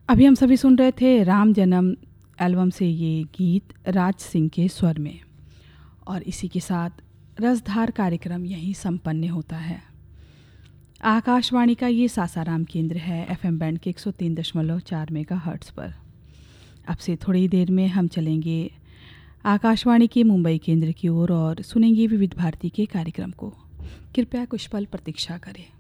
अभी हम सभी सुन रहे थे राम जन्म एल्बम से ये गीत राज सिंह के स्वर में। और इसी के साथ रसधार कार्यक्रम यहीं संपन्न होता है। आकाशवाणी का ये सासाराम केंद्र है एफएम बैंड के 103.4 मेगाहर्ट्ज़ पर। अब से थोड़ी देर में हम चलेंगे आकाशवाणी के मुंबई केंद्र की ओर और सुनेंगे विविध भारती के कार्यक्रम को। कृपया कुछ पल प्रतीक्षा करें।